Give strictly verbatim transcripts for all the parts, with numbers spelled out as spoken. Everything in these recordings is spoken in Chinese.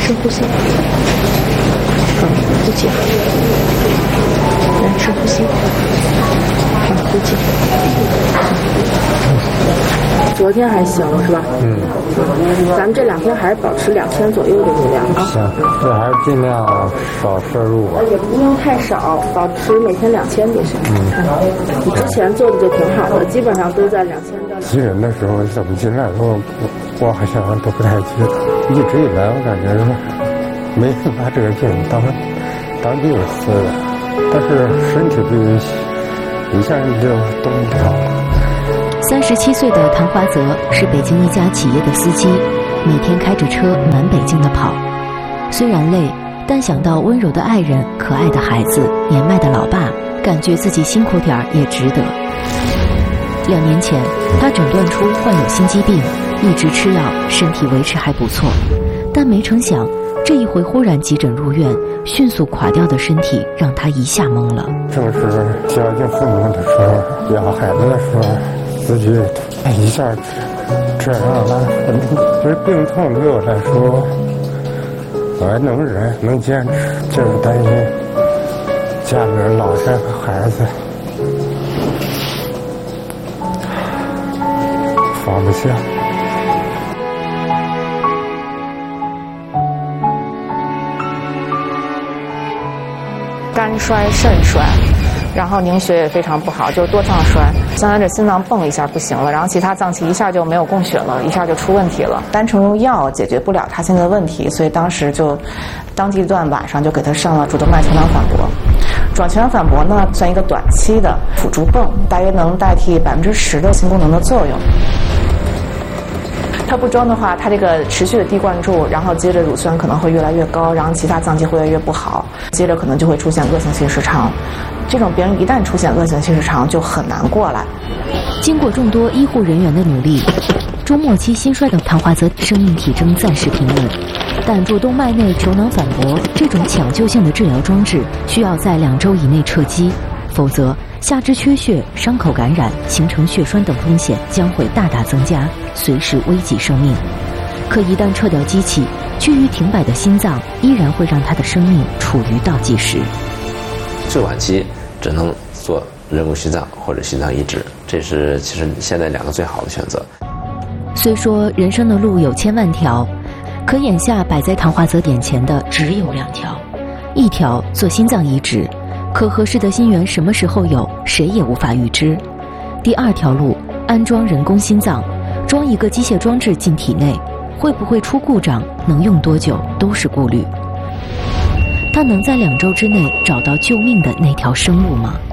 深呼吸，好，呼气，来深呼吸，好，呼气。昨天还行是吧？ 嗯。 咱们这两天还是保持两千左右的热量啊。 行，这还是尽量少摄入吧。 也不用太少，保持每天两千就行。嗯。你之前做的就挺好的，基本上都在两千到。 急诊的时候怎么进来的时候，我我好像都不太记得。一直以来，我感觉是没拿这个病当当病死的，但是身体不允许，一下就动不了。 三十七岁的唐华泽是北京一家企业的司机，每天开着车满北京的跑。虽然累，但想到温柔的爱人、可爱的孩子、年迈的老爸，感觉自己辛苦点儿也值得。两年前，他诊断出患有心肌病，一直吃药，身体维持还不错。但没成想，这一回忽然急诊入院，迅速垮掉的身体让他一下懵了。 正是孝敬父母的时候，养孩子的时候，自己一下这样了。这病痛对我来说，我还能忍，能坚持，就是担心家里人、老人和孩子放不下。 肝衰、肾衰，然后凝血也非常不好，就是多脏衰。相当于这心脏蹦一下不行了，然后其他脏器一下就没有供血了，一下就出问题了。单纯用药解决不了他现在的问题，所以当时就当机立断，晚上就给他上了主动脉全囊反搏。转全囊反搏呢，算一个短期的辅助泵，大约能代替百分之十的心功能的作用。它不装的话，它这个持续的低灌注，然后接着乳酸可能会越来越高，然后其他脏器会越来越不好，接着可能就会出现恶性心室肠。这种病人一旦出现恶性心室肠，就很难过来。 经过众多医护人员的努力，中末期心衰的唐华泽生命体征暂时平稳，但主动脉内球囊反搏这种抢救性的治疗装置需要在两周以内撤机，否则下肢缺血、伤口感染、形成血栓等风险将会大大增加，随时危及生命。可一旦撤掉机器，趋于停摆的心脏依然会让他的生命处于倒计时。 最晚期只能做人工心脏或者心脏移植，这是其实现在两个最好的选择。 虽说人生的路有千万条，可眼下摆在唐华泽眼前的只有两条，一条做心脏移植，可合适的心源什么时候有，谁也无法预知。第二条路，安装人工心脏，装一个机械装置进体内，会不会出故障，能用多久，都是顾虑。他能在两周之内找到救命的那条生路吗？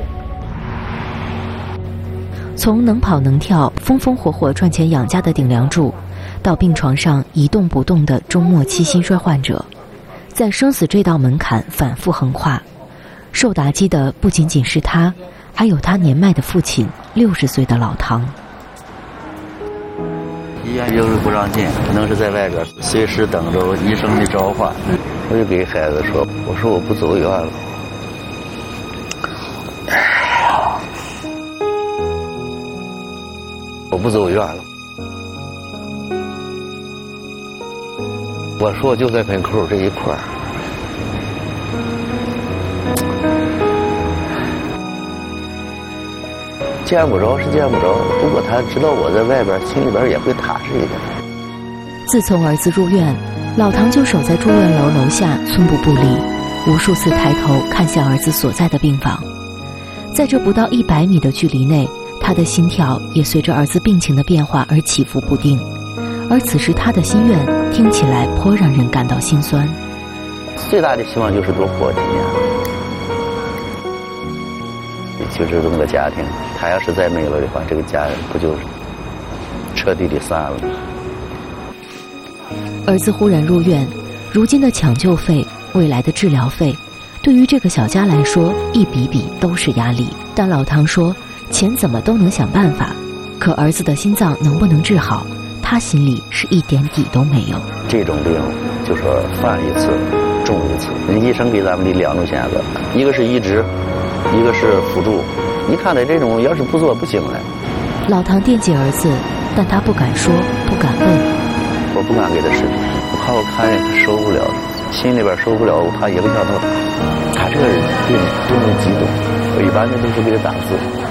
从能跑能跳、风风火火赚钱养家的顶梁柱，到病床上一动不动的中末期心衰患者，在生死这道门槛反复横跨，受打击的不仅仅是他，还有他年迈的父亲，六十岁的老唐。 医院就是不让进，可能是在外边随时等着医生的召唤。我就给孩子说：“我说我不走远了。”我不走远了。我说就在门口这一块儿。见不着是见不着，不过他知道我在外边，心里边也会踏实一点。 自从儿子入院，老唐就守在住院楼楼下，寸步不离，无数次抬头看向儿子所在的病房。在这不到一百米的距离内，他的心跳也随着儿子病情的变化而起伏不定。而此时他的心愿听起来颇让人感到心酸。 最大的希望就是多活几年。就是这么个家庭，他要是再没了的话，这个家不就彻底的散了。 儿子忽然入院，如今的抢救费、未来的治疗费，对于这个小家来说，一笔笔都是压力。但老唐说，钱怎么都能想办法，可儿子的心脏能不能治好，他心里是一点底都没有。 这种病就说犯一次中一次，人医生给咱们的两种选择，一个是移植，一个是辅助。你看的这种要是不做不行了。 老唐惦记儿子，但他不敢说，不敢问。 我不敢给他视频。 我怕我看见他受不了，心里边受不了，我怕一个小头，他这个人对对你激动，我一般的都是给他打字。